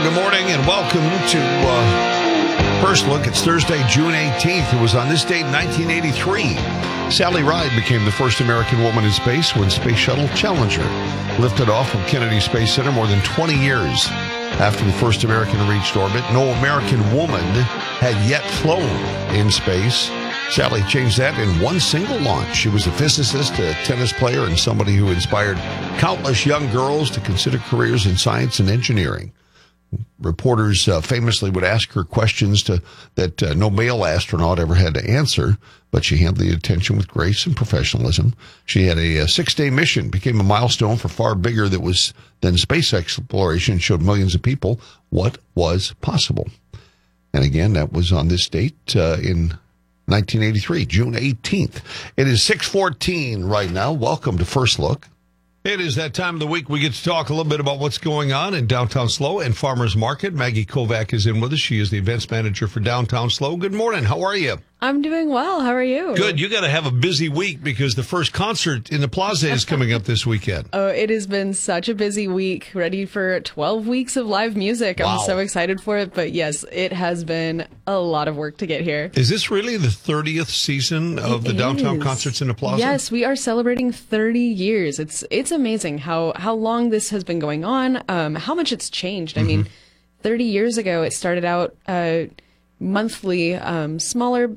good morning and welcome to First Look. It's Thursday, June 18th. It was on this date in 1983. Sally Ride became the first American woman in space when Space Shuttle Challenger lifted off from Kennedy Space Center more than 20 years after the first American reached orbit. No American woman had yet flown in space. Sally changed that in one single launch. She was a physicist, a tennis player, and somebody who inspired countless young girls to consider careers in science and engineering. Reporters famously would ask her questions that no male astronaut ever had to answer, but she handled the attention with grace and professionalism. She had a 6-day mission, became a milestone for far bigger than space exploration, showed millions of people what was possible. And again, that was on this date in 1983, June 18th. It is 6:14 right now. Welcome to First Look. It is that time of the week we get to talk a little bit about what's going on in downtown SLO and Farmers Market. Maggie Kovac is in with us. She is the events manager for downtown SLO. Good morning. How are you? I'm doing well. How are you? Good. You got to have a busy week because the first concert in the Plaza is coming up this weekend. Oh, it has been such a busy week. Ready for 12 weeks of live music. Wow. I'm so excited for it. But yes, it has been a lot of work to get here. Is this really the 30th season of the downtown concerts in the Plaza? Yes, we are celebrating 30 years. It's amazing how long this has been going on, how much it's changed. I mean, 30 years ago, it started out monthly, smaller,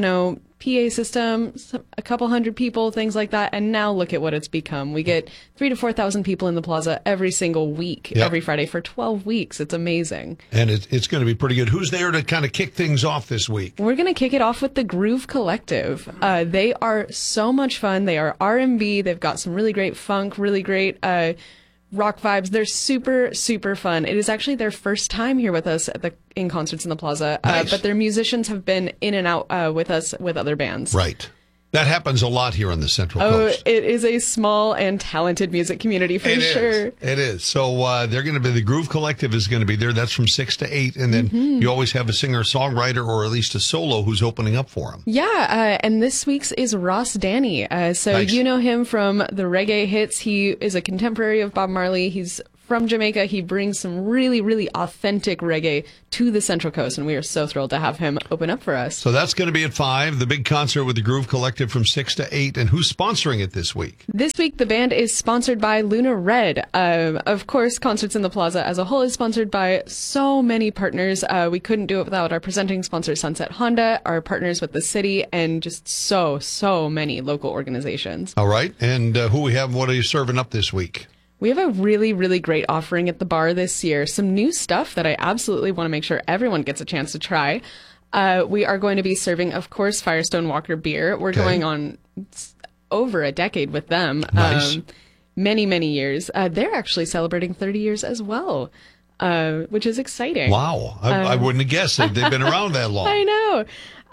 PA system, a couple hundred people, things like that. And now look at what it's become. We get 3,000 to 4,000 people in the Plaza every single week, every Friday for 12 weeks. It's amazing. And it's going to be pretty good. Who's there to kind of kick things off this week? We're going to kick it off with the Groove Collective. They are so much fun. They are R&B. They've got some really great funk, really great rock vibes. They're super, super fun. It is actually their first time here with us in Concerts in the Plaza. Nice. But their musicians have been in and out with us with other bands. Right. That happens a lot here on the Central Coast. It is a small and talented music community for sure. It is. So they're going to be, the Groove Collective is going to be there. That's from 6 to 8. And then you always have a singer-songwriter or at least a solo who's opening up for them. Yeah. And this week's is Ross Danny. So Nice. You know him from the reggae hits. He is a contemporary of Bob Marley. He's from Jamaica. He brings some really, really authentic reggae to the Central Coast, and we are so thrilled to have him open up for us. So that's going to be at 5, the big concert with the Groove Collective from 6 to 8. And who's sponsoring it this week? This week, the band is sponsored by Luna Red. Of course, Concerts in the Plaza as a whole is sponsored by so many partners. We couldn't do it without our presenting sponsor, Sunset Honda, our partners with the city, and just so many local organizations. All right. And who we have, what are you serving up this week? We have a really, really great offering at the bar this year. Some new stuff that I absolutely want to make sure everyone gets a chance to try. We are going to be serving, of course, Firestone Walker beer. We're going on over a decade with them. Nice. Many years. They're actually celebrating 30 years as well, which is exciting. Wow. I wouldn't have guessed that they've been around that long. I know.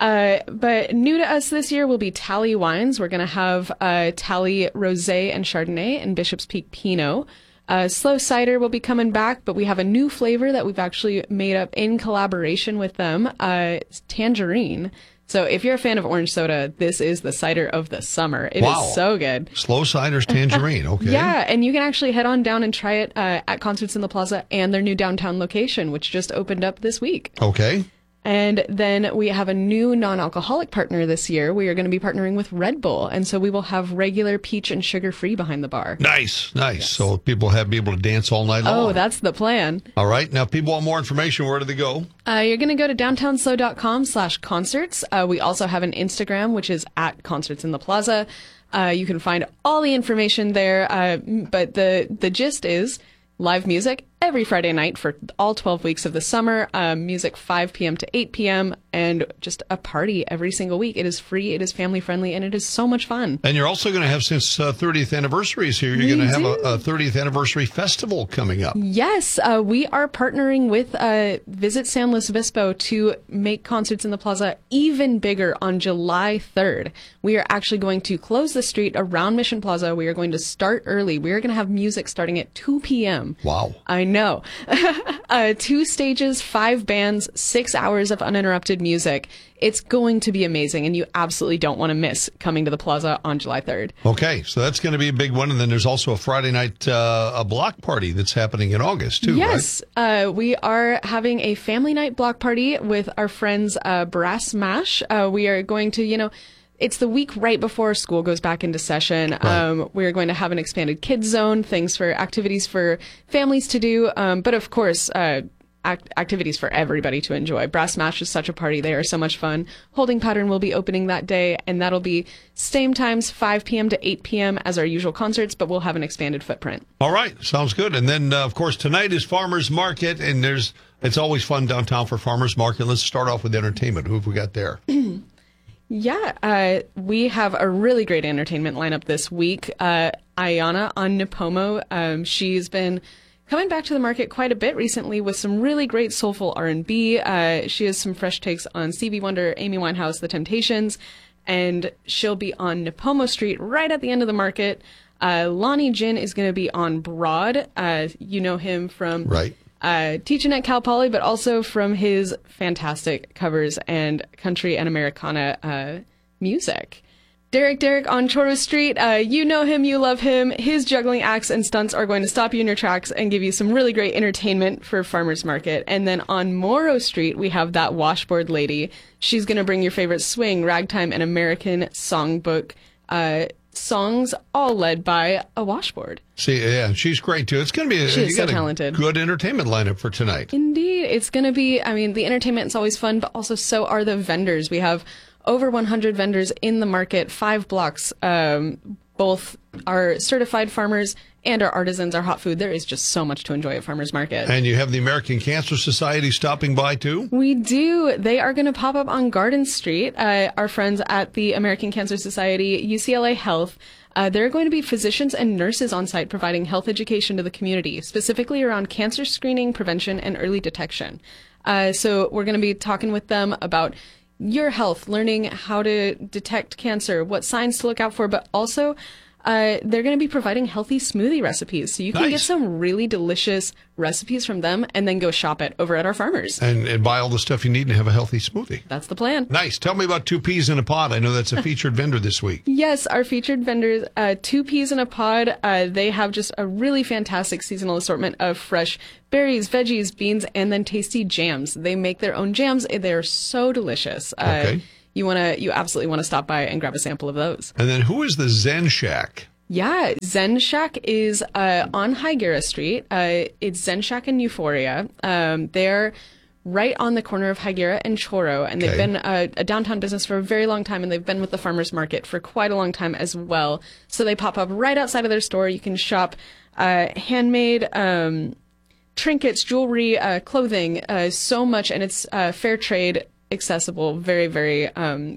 But new to us this year will be Tally Wines. We're going to have Tally Rosé and Chardonnay and Bishop's Peak Pinot. Slow Cider will be coming back, but we have a new flavor that we've actually made up in collaboration with them. It's Tangerine. So if you're a fan of orange soda, this is the cider of the summer. It is so good. Slow Cider's Tangerine. Okay. Yeah, and you can actually head on down and try it at Concerts in the Plaza and their new downtown location, which just opened up this week. Okay. And then we have a new non-alcoholic partner this year. We are going to be partnering with Red Bull. And so we will have regular peach and sugar-free behind the bar. Nice. Yes. So people have be able to dance all night long. Oh, that's the plan. All right. Now, if people want more information, where do they go? You're going to go to downtownslo.com/concerts. We also have an Instagram, which is at Concerts in the Plaza. You can find all the information there. But the gist is live music every Friday night for all 12 weeks of the summer, music 5 p.m. to 8 p.m., and just a party every single week. It is free, it is family-friendly, and it is so much fun. And you're also going to have, since 30th anniversary is here, you're going to have a 30th anniversary festival coming up. Yes, we are partnering with Visit San Luis Obispo to make Concerts in the Plaza even bigger on July 3rd. We are actually going to close the street around Mission Plaza. We are going to start early. We are going to have music starting at 2 p.m. Wow. I know. 2 stages, 5 bands, 6 hours of uninterrupted music. It's going to be amazing, and you absolutely don't want to miss coming to the Plaza on July 3rd. Okay, so that's going to be a big one. And then there's also a Friday night a block party that's happening in August, too, yes, right? We are having a family night block party with our friends Brass Mash. We are going to, it's the week right before school goes back into session. Right. We're going to have an expanded kids zone, things for activities for families to do. But of course, activities for everybody to enjoy. Brass Mash is such a party. They are so much fun. Holding Pattern will be opening that day, and that'll be same times, 5 p.m. to 8 p.m. as our usual concerts, but we'll have an expanded footprint. All right. Sounds good. And then, of course, tonight is Farmers Market, and it's always fun downtown for Farmers Market. Let's start off with entertainment. Who have we got there? Yeah, we have a really great entertainment lineup this week. Ayana on Nipomo. She's been coming back to the market quite a bit recently with some really great soulful R&B. She has some fresh takes on Stevie Wonder, Amy Winehouse, The Temptations, and she'll be on Nipomo Street right at the end of the market. Lonnie Jin is going to be on Broad. You know him from teaching at Cal Poly, but also from his fantastic covers and country and Americana music. Derek on Choro Street, you know him, you love him. His juggling acts and stunts are going to stop you in your tracks and give you some really great entertainment for Farmers Market. And then on Morrow Street, we have that washboard lady. She's going to bring your favorite swing, ragtime, and American songbook songs, all led by a washboard. See, yeah, she's great too. It's going to be she's so talented. Good entertainment lineup for tonight. Indeed. It's going to be, the entertainment is always fun, but also so are the vendors. We have over 100 vendors in the market, 5 blocks. Both are certified farmers and our artisans, our hot food. There is just so much to enjoy at Farmers Market. And you have the American Cancer Society stopping by too? We do. They are going to pop up on Garden Street. Our friends at the American Cancer Society, UCLA Health, there are going to be physicians and nurses on site providing health education to the community, specifically around cancer screening, prevention, and early detection. So we're going to be talking with them about your health, learning how to detect cancer, what signs to look out for, but also they're going to be providing healthy smoothie recipes. So you can get some really delicious recipes from them and then go shop it over at our farmers. And buy all the stuff you need and have a healthy smoothie. That's the plan. Nice. Tell me about Two Peas in a Pod. I know that's a featured vendor this week. Yes, our featured vendors, Two Peas in a Pod. They have just a really fantastic seasonal assortment of fresh berries, veggies, beans, and then tasty jams. They make their own jams. They're so delicious. Okay. You absolutely want to stop by and grab a sample of those. And then who is the Zen Shack? Yeah, Zen Shack is on Higuera Street. It's Zen Shack and Euphoria. They're right on the corner of Higuera and Choro, and they've been a downtown business for a very long time, and they've been with the farmers market for quite a long time as well. So they pop up right outside of their store. You can shop handmade trinkets, jewelry, clothing, so much, and it's fair trade, accessible, very, very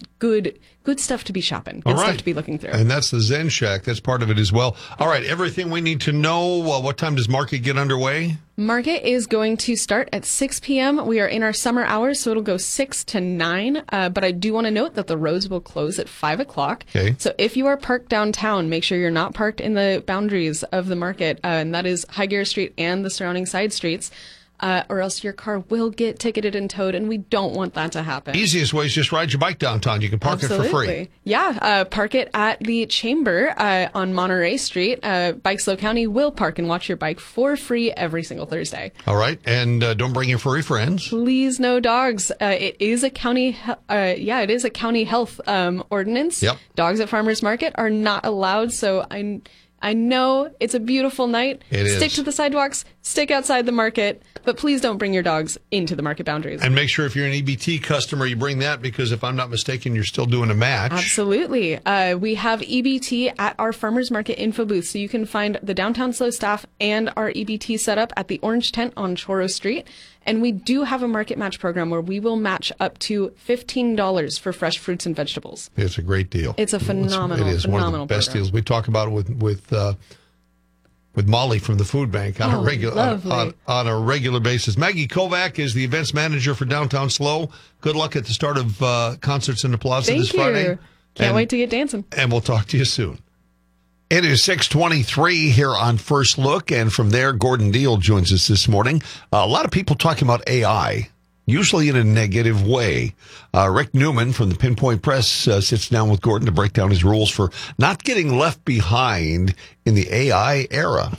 good stuff to be shopping. Good stuff to be looking through. And that's the Zen Shack. That's part of it as well. All right, everything we need to know. What time does market get underway? Market is going to start at 6 p.m. We are in our summer hours, so it'll go 6 to 9. But I do want to note that the roads will close at 5 o'clock. Okay. So if you are parked downtown, make sure you're not parked in the boundaries of the market, and that is Higuera Street and the surrounding side streets. Or else your car will get ticketed and towed, and we don't want that to happen. Easiest way is just ride your bike downtown. You can park it for free. Yeah, park it at the Chamber on Monterey Street. Bike Slow County will park and watch your bike for free every single Thursday. All right, and don't bring your furry friends. Please, no dogs. It is a county. It is a county health ordinance. Yep. Dogs at farmers market are not allowed. So I know it's a beautiful night. Stick to the sidewalks, stick outside the market, but please don't bring your dogs into the market boundaries. And make sure if you're an EBT customer, you bring that, because if I'm not mistaken, you're still doing a match. Absolutely. We have EBT at our farmers market info booth, so you can find the Downtown Slow staff and our EBT setup at the Orange Tent on Choro Street. And we do have a market match program where we will match up to $15 for fresh fruits and vegetables. It's a great deal. It's a phenomenal one of the best program. deals. We talk about it with Molly from the food bank on a regular basis. Maggie Kovac is the events manager for Downtown Slow. Good luck at the start of concerts in the Plaza this Friday. Can't wait to get dancing. And we'll talk to you soon. It is 6:23 here on First Look, and from there, Gordon Deal joins us this morning. A lot of people talking about AI, usually in a negative way. Rick Newman from the Pinpoint Press sits down with Gordon to break down his rules for not getting left behind in the AI era.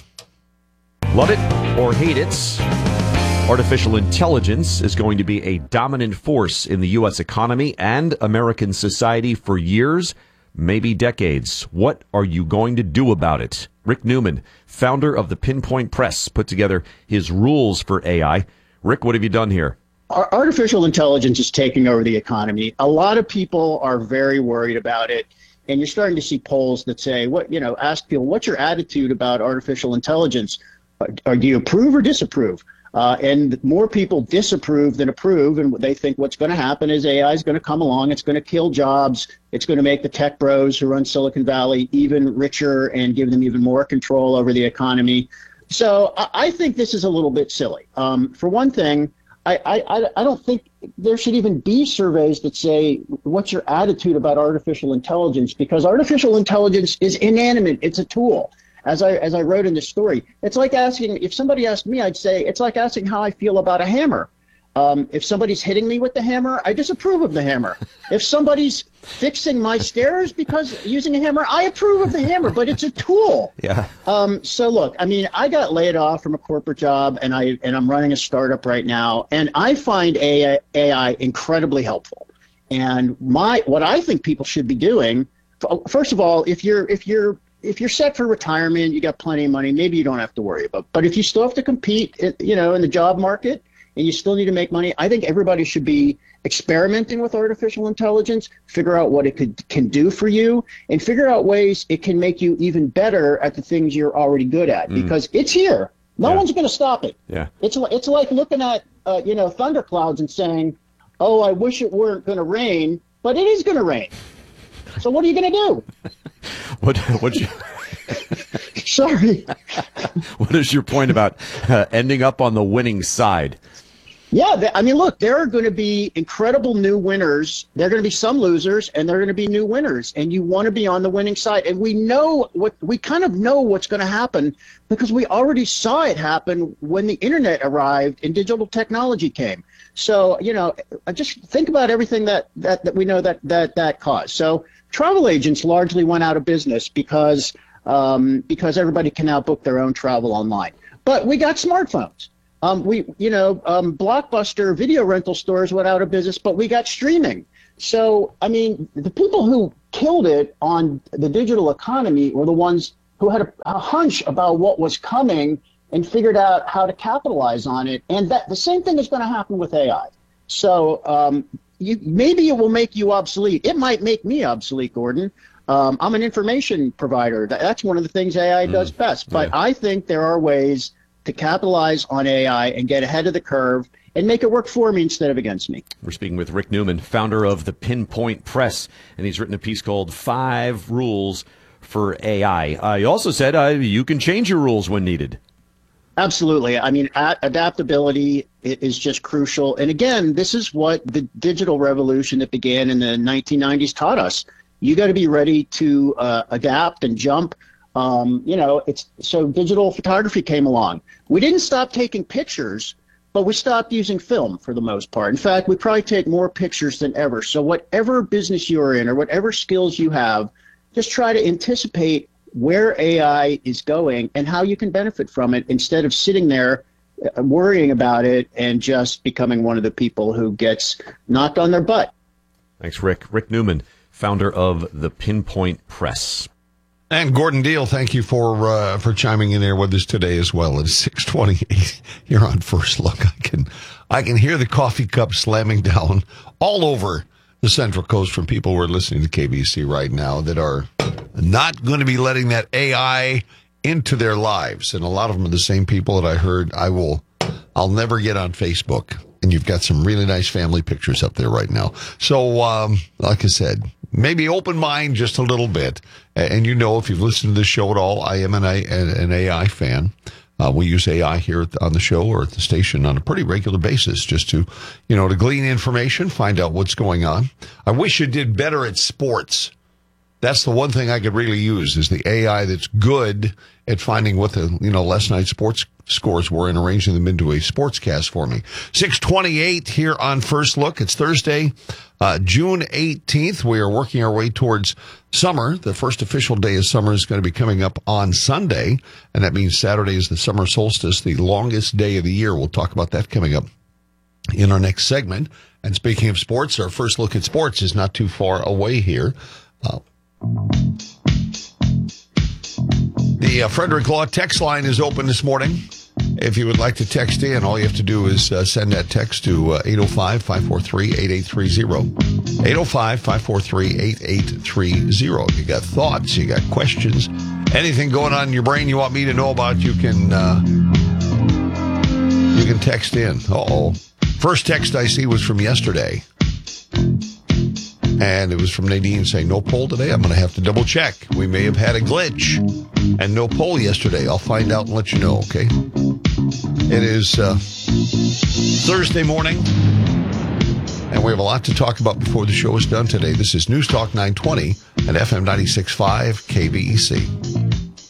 Love it or hate it, artificial intelligence is going to be a dominant force in the U.S. economy and American society for years, maybe decades. What are you going to do about it? Rick Newman, founder of the Pinpoint Press, put together his rules for AI. Rick, what have you done here? Artificial intelligence is taking over the economy. A lot of people are very worried about it. And you're starting to see polls that say, ask people, what's your attitude about artificial intelligence? Or do you approve or disapprove? And more people disapprove than approve, and they think what's going to happen is AI is going to come along, it's going to kill jobs, it's going to make the tech bros who run Silicon Valley even richer and give them even more control over the economy. So I think this is a little bit silly. For one thing, I don't think there should even be surveys that say, what's your attitude about artificial intelligence? Because artificial intelligence is inanimate, it's a tool. As I wrote in the story, it's like asking, if somebody asked me, I'd say, it's like asking how I feel about a hammer. If somebody's hitting me with the hammer, I disapprove of the hammer. If somebody's fixing my stairs because using a hammer, I approve of the hammer, but it's a tool. Yeah. So look, I mean, I got laid off from a corporate job and I'm running a startup right now, and I find AI incredibly helpful. And what I think people should be doing, first of all, if you're set for retirement, you got plenty of money, maybe you don't have to worry about. But if you still have to compete, in the job market, and you still need to make money, I think everybody should be experimenting with artificial intelligence, figure out what it can do for you, and figure out ways it can make you even better at the things you're already good at, because it's here. No one's going to stop it. Yeah. It's like looking at thunderclouds and saying, "Oh, I wish it weren't going to rain," but it is going to rain. So what are you going to do? What you? Sorry. What is your point about ending up on the winning side? Yeah, look, there are going to be incredible new winners. There are going to be some losers, and there are going to be new winners. And you want to be on the winning side. And we kind of know what's going to happen because we already saw it happen when the internet arrived and digital technology came. So, just think about everything that we know that caused. So travel agents largely went out of business because everybody can now book their own travel online. But we got smartphones. Blockbuster video rental stores went out of business, but we got streaming. So, the people who killed it on the digital economy were the ones who had a hunch about what was coming and figured out how to capitalize on it. And the same thing is going to happen with AI. So maybe it will make you obsolete. It might make me obsolete, Gordon. I'm an information provider. That's one of the things AI does best. But I think there are ways to capitalize on AI and get ahead of the curve and make it work for me instead of against me. We're speaking with Rick Newman, founder of the Pinpoint Press, and he's written a piece called 5 Rules for AI. He also said you can change your rules when needed. Absolutely. Adaptability is just crucial. And again, this is what the digital revolution that began in the 1990s taught us. You got to be ready to adapt and jump. So digital photography came along. We didn't stop taking pictures, but we stopped using film for the most part. In fact, we probably take more pictures than ever. So whatever business you're in or whatever skills you have, just try to anticipate where AI is going and how you can benefit from it instead of sitting there worrying about it and just becoming one of the people who gets knocked on their butt. Thanks, Rick. Rick Newman, founder of the Pinpoint Press. And Gordon Deal, thank you for chiming in there with us today as well. It's 6:28 here on First Look. I can hear the coffee cup slamming down all over the Central Coast from people who are listening to KBC right now that are not going to be letting that AI into their lives. And a lot of them are the same people that I heard, I'll never get on Facebook. And you've got some really nice family pictures up there right now. So, like I said, maybe open mind just a little bit. And if you've listened to this show at all, I am an AI fan. We use AI here on the show or at the station on a pretty regular basis just to glean information, find out what's going on. I wish you did better at sports. That's the one thing I could really use is the AI that's good at finding what the, last night's sports scores were and arranging them into a sportscast for me. 6:28 here on First Look. It's Thursday, June 18th. We are working our way towards summer. The first official day of summer is going to be coming up on Sunday, and that means Saturday is the summer solstice, the longest day of the year. We'll talk about that coming up in our next segment. And speaking of sports, our first look at sports is not too far away here. The Frederick Law text line is open this morning. If you would like to text in, all you have to do is send that text to 805-543-8830. 805-543-8830. You got thoughts, you got questions, anything going on in your brain you want me to know about, you can text in. Uh-oh. First text I see was from yesterday. And it was from Nadine saying, no poll today. I'm going to have to double check. We may have had a glitch and no poll yesterday. I'll find out and let you know, okay? It is Thursday morning, and we have a lot to talk about before the show is done today. This is News Talk 920 and FM 96.5 KBEC.